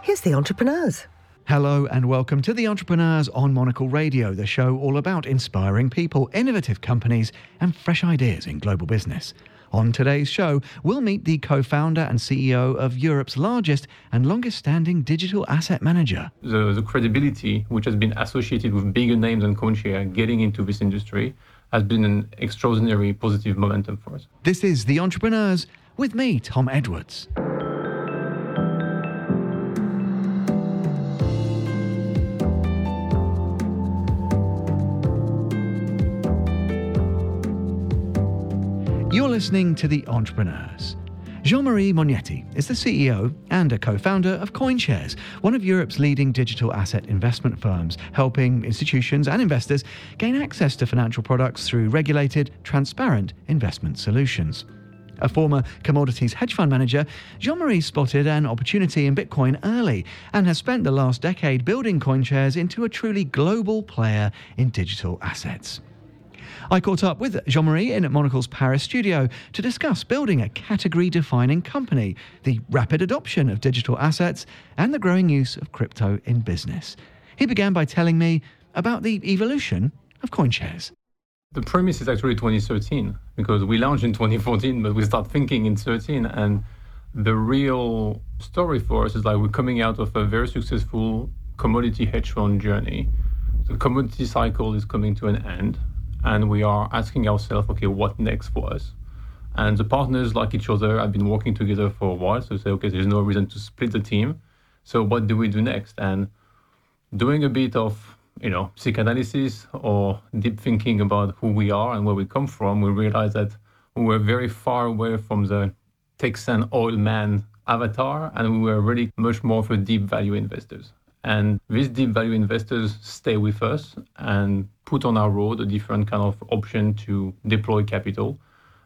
Here's the Entrepreneurs. Hello and welcome to The Entrepreneurs on Monocle Radio, the show all about inspiring people, innovative companies and fresh ideas in global business. On today's show, we'll meet the co-founder and CEO of Europe's largest and longest-standing digital asset manager. The credibility which has been associated with bigger names than CoinShare getting into this industry has been an extraordinary positive momentum for us. This is The Entrepreneurs with me, Tom Edwards. You're listening to The Entrepreneurs. Jean-Marie Mognetti is the CEO and a co-founder of CoinShares, one of Europe's leading digital asset investment firms, helping institutions and investors gain access to financial products through regulated, transparent investment solutions. A former commodities hedge fund manager, Jean-Marie spotted an opportunity in Bitcoin early and has spent the last decade building CoinShares into a truly global player in digital assets. I caught up with Jean-Marie in Monocle's Paris studio to discuss building a category-defining company, the rapid adoption of digital assets, and the growing use of crypto in business. He began by telling me about the evolution of CoinShares. The premise is actually 2013, because we launched in 2014, but we start thinking in 2013, and the real story for us is like we're coming out of a very successful commodity hedge fund journey. The commodity cycle is coming to an end. And we are asking ourselves, okay, what next for us? And the partners, like each other, have been working together for a while. So say, okay, there's no reason to split the team. So what do we do next? And doing a bit of, psychoanalysis or deep thinking about who we are and where we come from, we realized that we were very far away from the Texan oil man avatar, and we were really much more of a deep value investors. And these deep value investors stay with us and put on our road a different kind of option to deploy capital.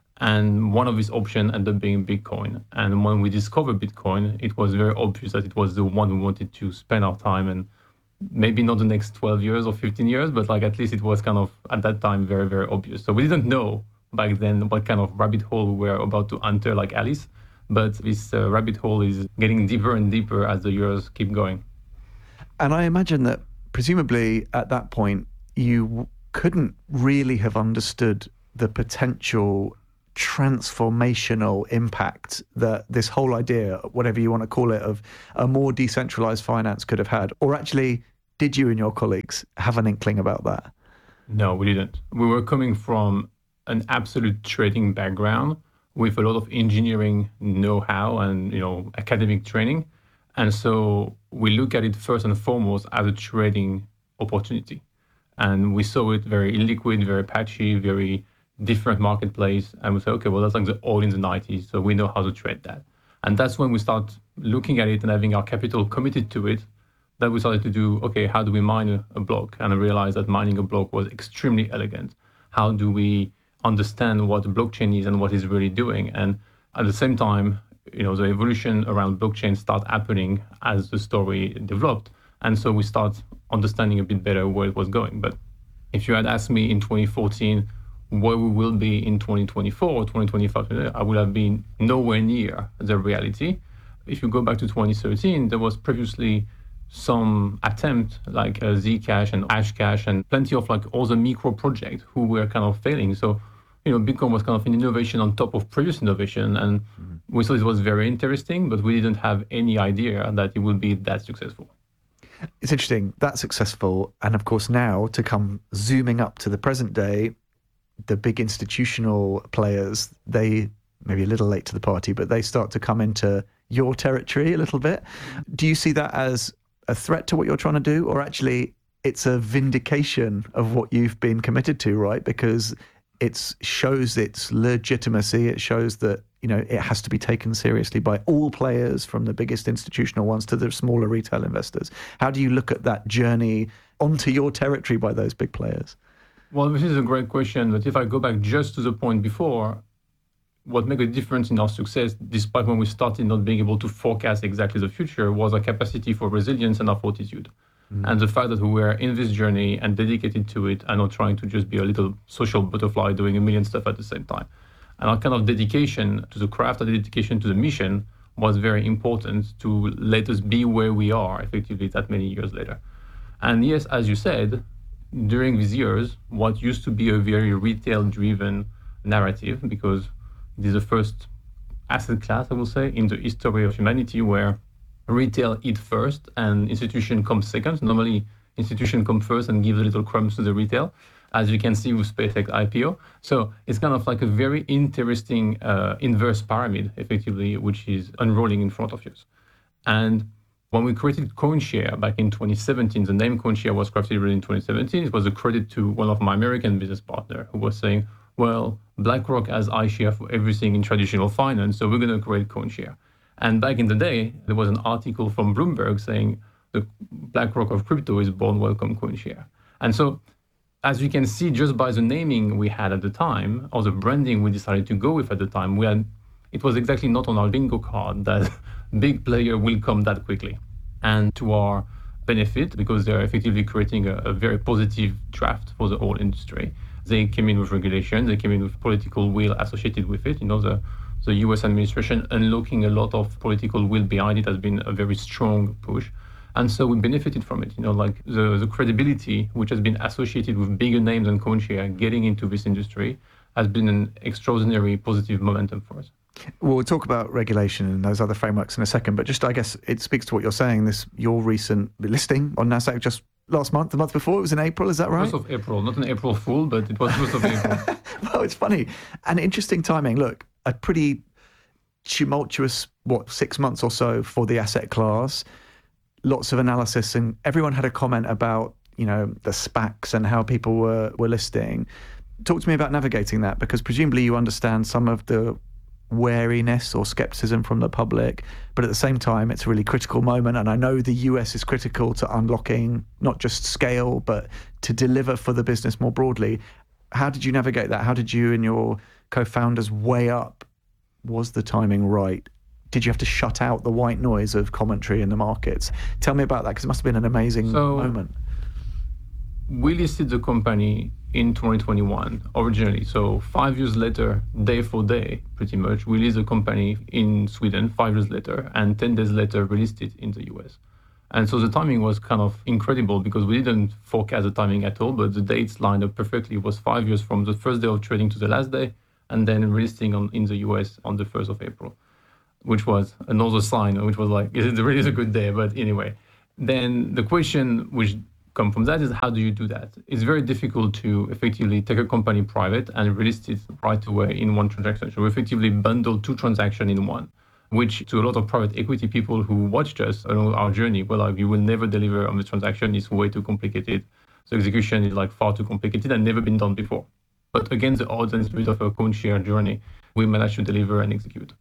And one of these options ended up being Bitcoin. And when we discovered Bitcoin, it was very obvious that it was the one we wanted to spend our time in. Maybe not the next 12 years or 15 years, but at least it was kind of at that time very, very obvious. So we didn't know back then what kind of rabbit hole we were about to enter like Alice. But this rabbit hole is getting deeper and deeper as the years keep going. And I imagine that presumably at that point, you couldn't really have understood the potential transformational impact that this whole idea, whatever you want to call it, of a more decentralized finance could have had. Or actually, did you and your colleagues have an inkling about that? No, we didn't. We were coming from an absolute trading background with a lot of engineering know-how and, academic training. And so we look at it first and foremost as a trading opportunity. And we saw it very illiquid, very patchy, very different marketplace. And we said, okay, well, that's like the oil in the 90s. So we know how to trade that. And that's when we start looking at it and having our capital committed to it, that we started to do, okay, how do we mine a block? And I realized that mining a block was extremely elegant. How do we understand what the blockchain is and what it's really doing? And at the same time, the evolution around blockchain start happening as the story developed. And so we start understanding a bit better where it was going. But if you had asked me in 2014 where we will be in 2024 or 2025, I would have been nowhere near the reality. If you go back to 2013, there was previously some attempt like Zcash and Hashcash and plenty of like all the micro projects who were kind of failing. So Bitcoin was kind of an innovation on top of previous innovation. And we thought it was very interesting, but we didn't have any idea that it would be that successful. It's interesting, that's successful. And of course, now to come zooming up to the present day, the big institutional players, they maybe a little late to the party, but they start to come into your territory a little bit. Do you see that as a threat to what you're trying to do? Or actually, it's a vindication of what you've been committed to, right? Because it shows its legitimacy. It shows that, it has to be taken seriously by all players, from the biggest institutional ones to the smaller retail investors. How do you look at that journey onto your territory by those big players? Well, this is a great question. But if I go back just to the point before, what made a difference in our success, despite when we started not being able to forecast exactly the future, was our capacity for resilience and our fortitude. And the fact that we were in this journey and dedicated to it and not trying to just be a little social butterfly doing a million stuff at the same time. And our kind of dedication to the craft, our dedication to the mission was very important to let us be where we are effectively that many years later. And yes, as you said, during these years, what used to be a very retail-driven narrative, because it is the first asset class, I will say, in the history of humanity where retail eats first and institution comes second. Normally, institution come first and give a little crumbs to the retail, as you can see with SpaceX IPO. So it's kind of like a very interesting inverse pyramid, effectively, which is unrolling in front of you. And when we created CoinShare back in 2017, the name CoinShare was crafted really in 2017. It was a credit to one of my American business partners who was saying, well, BlackRock has iShare for everything in traditional finance, so we're going to create CoinShare. And back in the day, there was an article from Bloomberg saying the BlackRock of crypto is born welcome CoinShare. And so, as you can see, just by the naming we had at the time, or the branding we decided to go with at the time, it was exactly not on our bingo card that big player will come that quickly. And to our benefit, because they're effectively creating a very positive draft for the whole industry, they came in with regulation, they came in with political will associated with it. The US administration unlocking a lot of political will behind it has been a very strong push. And so we benefited from it, like the credibility which has been associated with bigger names than CoinShare getting into this industry has been an extraordinary positive momentum for us. We'll talk about regulation and those other frameworks in a second, but just I guess it speaks to what you're saying, your recent listing on NASDAQ just last month, the month before, it was in April, is that right? 1st of April, not an April Fool, but it was 1st of April. Well, it's funny. And interesting timing. Look, a pretty tumultuous, 6 months or so for the asset class, lots of analysis, and everyone had a comment about, the SPACs and how people were listing. Talk to me about navigating that, because presumably you understand some of the wariness or skepticism from the public, but at the same time it's a really critical moment, and I know the US is critical to unlocking not just scale but to deliver for the business more broadly. How did you navigate that? How did you and your co-founders weigh up, was the timing right? Did you have to shut out the white noise of commentary in the markets? Tell me about that, because it must have been an amazing moment. We listed the company in 2021 originally. So 5 years later, day for day, pretty much, we listed the company in Sweden 5 years later, and 10 days later, released it in the US. And so the timing was kind of incredible because we didn't forecast the timing at all, but the dates lined up perfectly. It was 5 years from the first day of trading to the last day, and then releasing in the US on the 1st of April, which was another sign, which was like, is it really a good day? But anyway, then the question which come from that is, how do you do that? It's very difficult to effectively take a company private and release it right away in one transaction. So we effectively bundled two transactions in one, which to a lot of private equity people who watched us along our journey were like, you will never deliver on the transaction. It's way too complicated. The execution is like far too complicated and never been done before. But against the odds and spirit of a CoinShare journey, we managed to deliver and execute.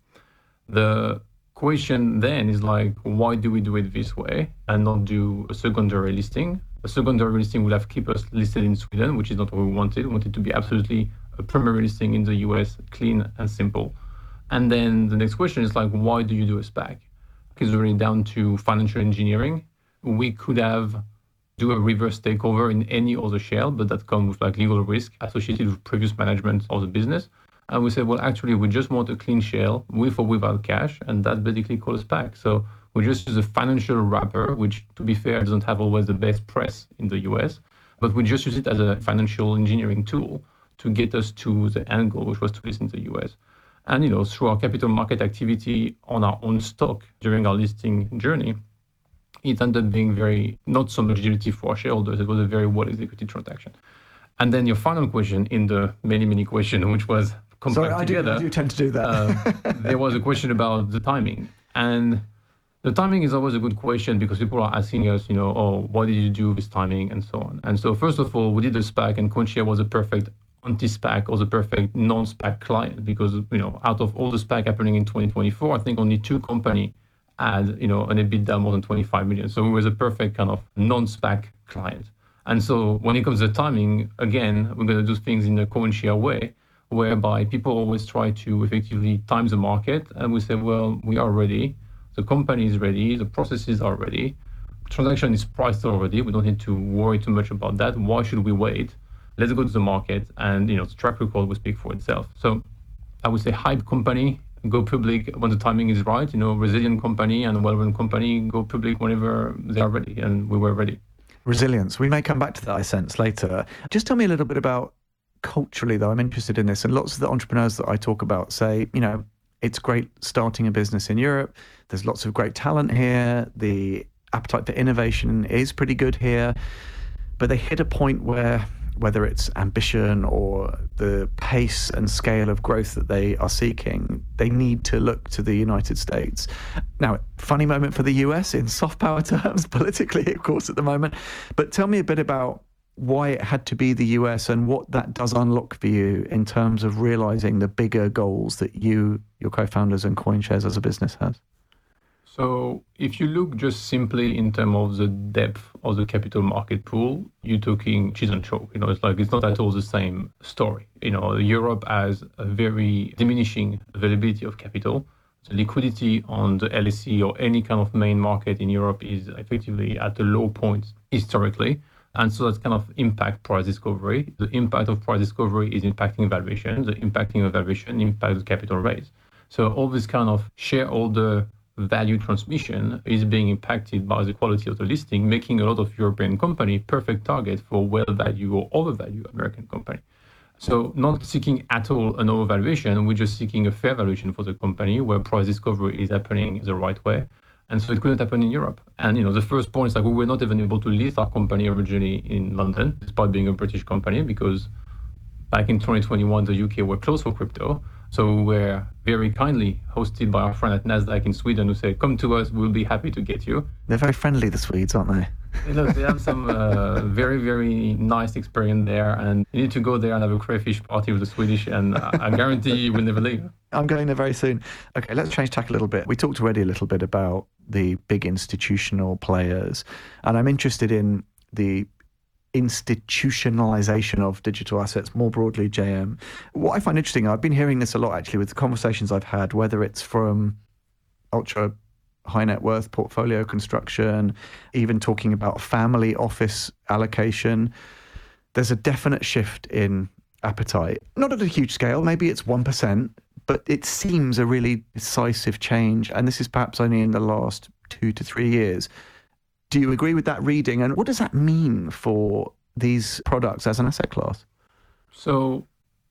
The question then is like, why do we do it this way and not do a secondary listing? A secondary listing would have kept us listed in Sweden, which is not what we wanted. We wanted to be absolutely a primary listing in the US, clean and simple. And then the next question is like, why do you do a SPAC? It's really down to financial engineering. We could have do a reverse takeover in any other shell, but that comes with like legal risk associated with previous management of the business. And we said, well, actually, we just want a clean shell with or without cash, and that's basically called a SPAC. So we just use a financial wrapper, which, to be fair, doesn't have always the best press in the US, but we just use it as a financial engineering tool to get us to the end goal, which was to list in the US. And, through our capital market activity on our own stock during our listing journey, it ended up being very, not so much dilutive for our shareholders. It was a very well-executed transaction. And then your final question in the many, many questions, which was compact together. I do tend to do that. There was a question about the timing. And the timing is always a good question because people are asking us, what did you do with timing and so on. And so first of all, we did a SPAC, and CoinShare was a perfect anti-SPAC or the perfect non-SPAC client because, out of all the SPAC happening in 2024, I think only 2 companies had, an EBITDA more than 25 million. So we was a perfect kind of non-SPAC client. And so when it comes to timing, again, we're going to do things in a CoinShare way, whereby people always try to effectively time the market. And we say, well, we are ready. The company is ready. The processes are ready. Transaction is priced already. We don't need to worry too much about that. Why should we wait? Let's go to the market. And, the track record will speak for itself. So I would say hype company go public when the timing is right. Resilient company and a well-run company go public whenever they are ready, and we were ready. Resilience. We may come back to that, I sense, later. Just tell me a little bit about culturally, though. I'm interested in this, and lots of the entrepreneurs that I talk about say, it's great starting a business in Europe. There's lots of great talent here. The appetite for innovation is pretty good here, but they hit a point where, whether it's ambition or the pace and scale of growth that they are seeking, they need to look to the United States. Now, funny moment for the US in soft power terms, politically, of course, at the moment. But tell me a bit about why it had to be the US and what that does unlock for you in terms of realizing the bigger goals that you, your co-founders, and CoinShares as a business has. So if you look just simply in terms of the depth of the capital market pool, you're talking cheese and chalk. It's not at all the same story. Europe has a very diminishing availability of capital. The liquidity on the LSE or any kind of main market in Europe is effectively at a low point historically. And so that kind of impact price discovery. The impact of price discovery is impacting valuation. The impacting of valuation impacts capital raise. So all this kind of shareholder value transmission is being impacted by the quality of the listing, making a lot of European company perfect target for well-value or overvalue American company. So not seeking at all an overvaluation, we're just seeking a fair valuation for the company where price discovery is happening the right way. And so it couldn't happen in Europe. And the first point is we were not even able to list our company originally in London, despite being a British company, because back in 2021, the UK were closed for crypto. So we were very kindly hosted by our friend at Nasdaq in Sweden who said, come to us, we'll be happy to get you. They're very friendly, the Swedes, aren't they? They have some very, very nice experience there. And you need to go there and have a crayfish party with the Swedish, and I guarantee you will never leave. I'm going there very soon. Okay, let's change tack a little bit. We talked already a little bit about the big institutional players, and I'm interested in the institutionalization of digital assets more broadly, JM. What I find interesting, I've been hearing this a lot actually with the conversations I've had, whether it's from ultra high net worth portfolio construction, even talking about family office allocation. There's a definite shift in appetite, not at a huge scale, maybe it's 1%, but it seems a really decisive change. And this is perhaps only in the last 2 to 3 years. Do you agree with that reading? And what does that mean for these products as an asset class? So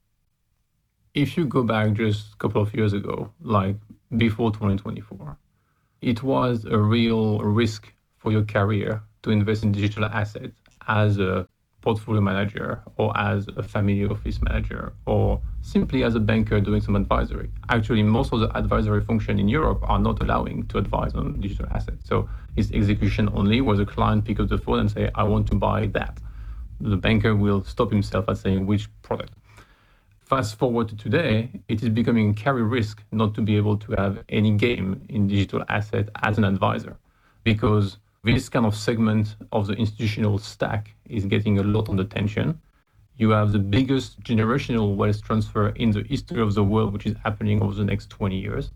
if you go back just a couple of years ago, like before 2024, it was a real risk for your career to invest in digital assets as a portfolio manager or as a family office manager or simply as a banker doing some advisory. Actually, most of the advisory function in Europe are not allowing to advise on digital assets. So it's execution only, where the client pick up the phone and say, I want to buy that. The banker will stop himself at saying which product. Fast forward to today, it is becoming a carry risk not to be able to have any game in digital asset as an advisor, because this kind of segment of the institutional stack is getting a lot of attention. You have the biggest generational wealth transfer in the history of the world, which is happening over the next 20 years.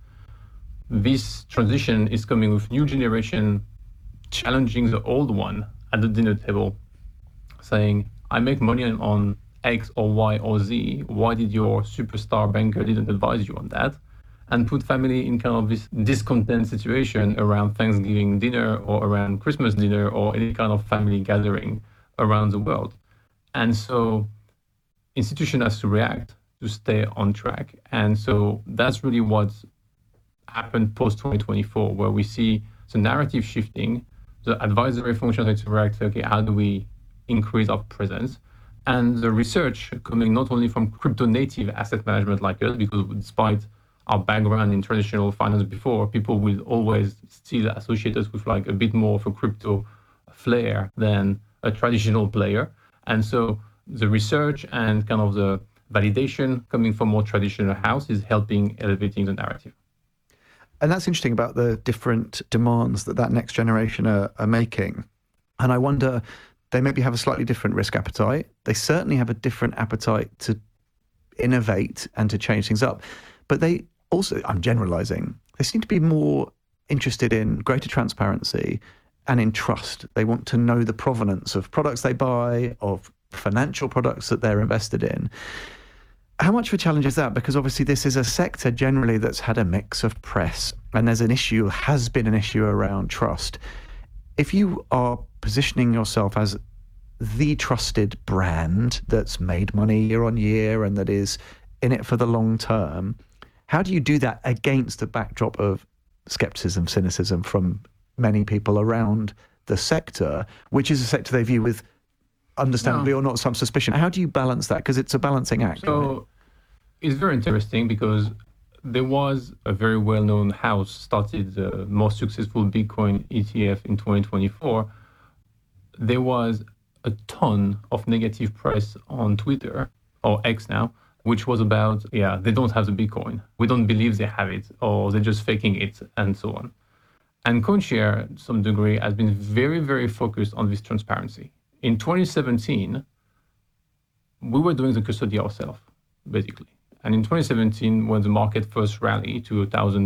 This transition is coming with new generation challenging the old one at the dinner table, saying, I make money on X or Y or Z. Why did your superstar banker didn't advise you on that? And put family in kind of this discontent situation around Thanksgiving dinner or around Christmas dinner or any kind of family gathering around the world. And so institution has to react to stay on track. And so that's really what's happened post-2024, where we see the narrative shifting, the advisory function has to react, okay, how do we increase our presence? And the research coming not only from crypto native asset management like us, because despite our background in traditional finance before, people will always still associate us with like a bit more of a crypto flair than a traditional player. And so the research and kind of the validation coming from more traditional house is helping elevating the narrative. And that's interesting about the different demands that next generation are making. And I wonder, they maybe have a slightly different risk appetite. They certainly have a different appetite to innovate and to change things up. But they also, I'm generalizing, they seem to be more interested in greater transparency and in trust. They want to know the provenance of products they buy, of financial products that they're invested in. How much of a challenge is that? Because obviously this is a sector generally that's had a mix of press, and has been an issue around trust. If you are positioning yourself as the trusted brand that's made money year on year and that is in it for the long term, how do you do that against the backdrop of skepticism, cynicism from many people around the sector, which is a sector they view with, understandably or not, some suspicion? How do you balance that? Because it's a balancing act. So it's very interesting because there was a very well-known house started the most successful Bitcoin ETF in 2024. There was a ton of negative press on Twitter, or X now, which was about, they don't have the Bitcoin. We don't believe they have it, or they're just faking it, and so on. And CoinShare, to some degree, has been very, very focused on this transparency. In 2017, we were doing the custody ourselves, basically. And in 2017, when the market first rallied to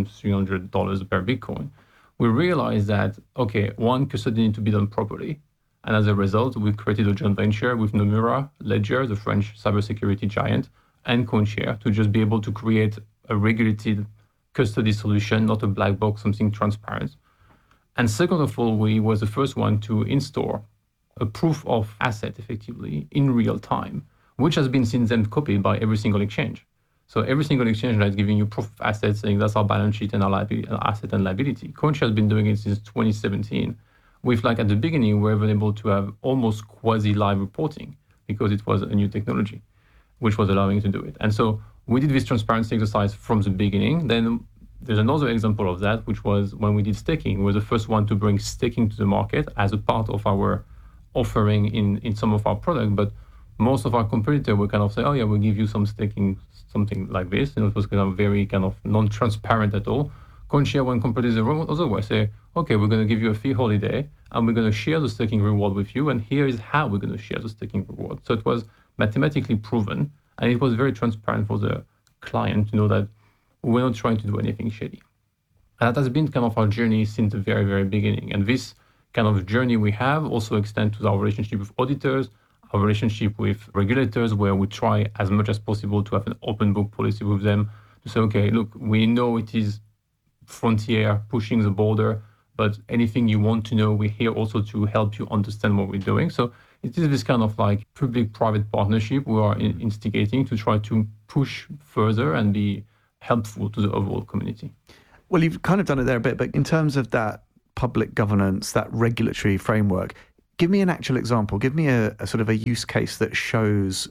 $1,300 per Bitcoin, we realized that, custody needs to be done properly. And as a result, we created a joint venture with Nomura, Ledger, the French cybersecurity giant, and CoinShare to just be able to create a regulated custody solution, not a black box, something transparent. And second of all, we was the first one to install a proof of asset effectively in real time, which has been since then copied by every single exchange. So every single exchange that is giving you proof of assets, saying that's our balance sheet and our asset and liability. CoinShare has been doing it since 2017. With at the beginning, we were even able to have almost quasi-live reporting because it was a new technology, which was allowing to do it. And so we did this transparency exercise from the beginning. Then there's another example of that, which was when we did staking. We were the first one to bring staking to the market as a part of our offering in some of our products. But most of our competitors will kind of say, we'll give you some staking, something like this. It was kind of very kind of non-transparent at all. CoinShare, when competitors otherwise say, we're going to give you a fee holiday and we're going to share the staking reward with you. And here is how we're going to share the staking reward. So it was mathematically proven and it was very transparent for the client to know that we're not trying to do anything shady. And that has been kind of our journey since the very, very beginning. And this kind of journey we have also extends to our relationship with auditors, our relationship with regulators, where we try as much as possible to have an open book policy with them to say, look, we know it is frontier pushing the border, but anything you want to know, we're here also to help you understand what we're doing. So it is this kind of public-private partnership we are instigating to try to push further and be helpful to the overall community. Well, you've kind of done it there a bit, but in terms of that public governance, that regulatory framework, give me an actual example. Give me a sort of a use case that shows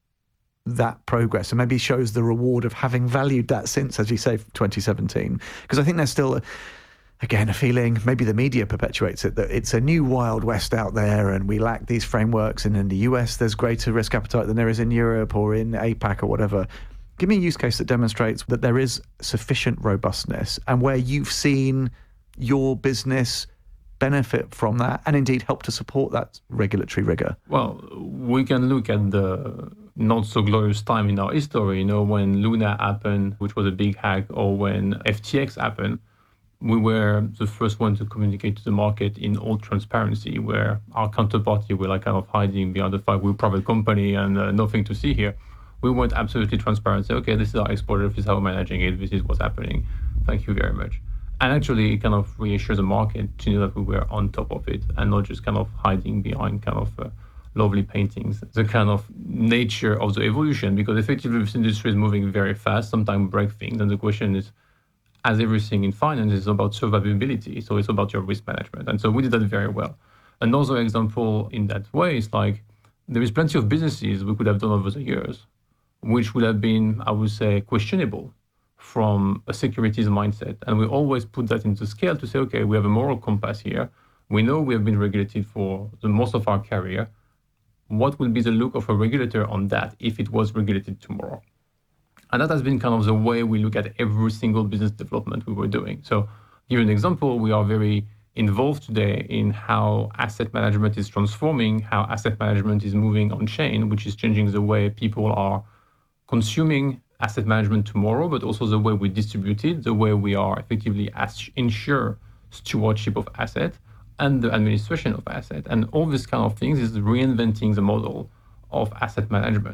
that progress and maybe shows the reward of having valued that since, as you say, 2017. Because I think there's still, again, a feeling, maybe the media perpetuates it, that it's a new Wild West out there and we lack these frameworks. And in the US, there's greater risk appetite than there is in Europe or in APAC or whatever. Give me a use case that demonstrates that there is sufficient robustness and where you've seen your business benefit from that and indeed help to support that regulatory rigor. Well, we can look at the not so glorious time in our history, when Luna happened, which was a big hack, or when FTX happened. We were the first one to communicate to the market in all transparency, where our counterparty were kind of hiding behind the fact we're a private company and nothing to see here. We went absolutely transparent, say, this is our exposure, this is how we're managing it, this is what's happening. Thank you very much. And actually, it kind of reassures the market to know that we were on top of it and not just kind of hiding behind kind of lovely paintings. The kind of nature of the evolution, because effectively this industry is moving very fast, sometimes break things. And the question is, as everything in finance, is about survivability. So it's about your risk management. And so we did that very well. Another example in that way is there is plenty of businesses we could have done over the years, which would have been, I would say, questionable from a securities mindset. And we always put that into scale to say, we have a moral compass here. We know we have been regulated for the most of our career. What will be the look of a regulator on that if it was regulated tomorrow? And that has been kind of the way we look at every single business development we were doing. So to give you an example, we are very involved today in how asset management is transforming, how asset management is moving on chain, which is changing the way people are consuming asset management tomorrow, but also the way we distribute it, the way we are effectively ensure stewardship of asset and the administration of asset. And all these kind of things is reinventing the model of asset management.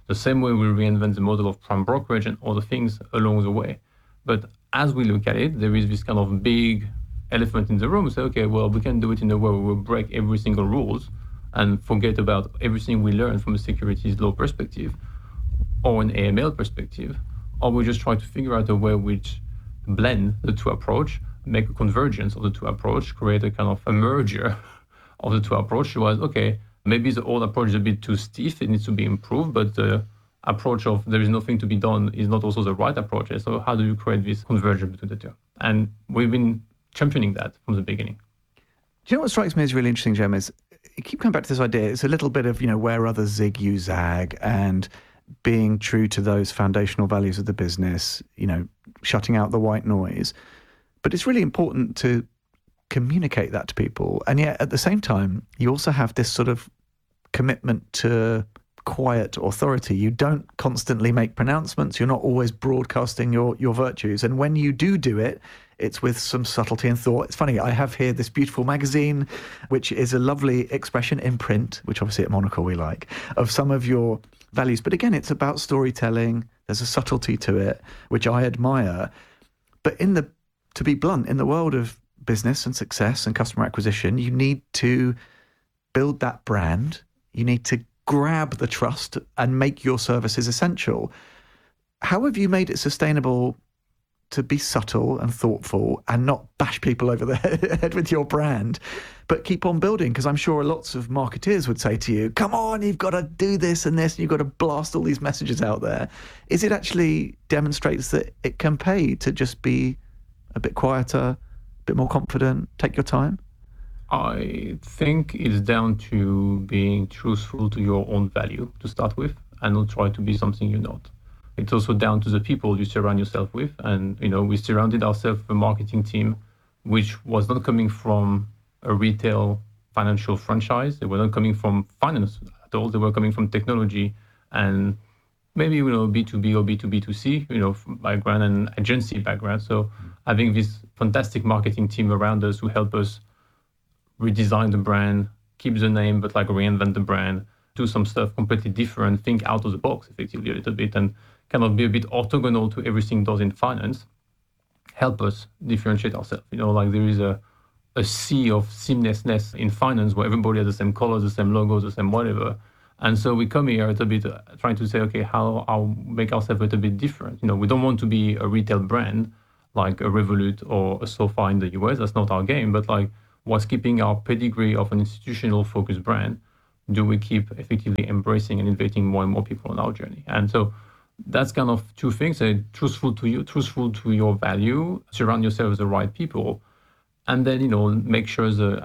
The same way we reinvent the model of prime brokerage and other things along the way. But as we look at it, there is this kind of big elephant in the room. We say, okay, well, we can do it in a way where we break every single rules and forget about everything we learned from a securities law perspective or an AML perspective, or we just try to figure out a way which blend the two approach, make a convergence of the two approach, create a kind of a merger of the two approach. Was okay, maybe the old approach is a bit too stiff, it needs to be improved, but the approach of there is nothing to be done is not also the right approach. So how do you create this convergence between the two? And we've been championing that from the beginning. Do you know what strikes me as really interesting, Jem, is you keep coming back to this idea. It's a little bit of, where others zig, you zag, and being true to those foundational values of the business, shutting out the white noise. But it's really important to communicate that to people. And yet at the same time, you also have this sort of commitment to quiet authority. You don't constantly make pronouncements. You're not always broadcasting your virtues. And when you do it, it's with some subtlety and thought. It's funny, I have here this beautiful magazine, which is a lovely expression in print, which obviously at Monocle we like, of some of your values. But again, it's about storytelling. There's a subtlety to it, which I admire. But to be blunt, in the world of business and success and customer acquisition, you need to build that brand. You need to grab the trust and make your services essential. How have you made it sustainable to be subtle and thoughtful and not bash people over the head with your brand, but keep on building? Because I'm sure lots of marketeers would say to you, come on, you've got to do this and this, and you've got to blast all these messages out there. Is it actually demonstrates that it can pay to just be a bit quieter, a bit more confident, take your time? I think it's down to being truthful to your own value to start with and not try to be something you're not. It's also down to the people you surround yourself with. And, we surrounded ourselves with a marketing team, which was not coming from a retail financial franchise. They were not coming from finance at all. They were coming from technology and maybe, B2B or B2B2C, background and agency background. So having this fantastic marketing team around us who help us redesign the brand, keep the name, but reinvent the brand, do some stuff completely different, think out of the box effectively a little bit, and kind of be a bit orthogonal to everything does in finance, help us differentiate ourselves. There is a sea of seamlessness in finance where everybody has the same colors, the same logos, the same whatever. And so we come here a little bit trying to say, okay, how I'll make ourselves a little bit different. We don't want to be a retail brand like a Revolut or a SoFi in the US. That's not our game. But whilst keeping our pedigree of an institutional focused brand, do we keep effectively embracing and inviting more and more people on our journey? And so that's kind of two things: truthful to you, truthful to your value, surround yourself with the right people, and then make sure the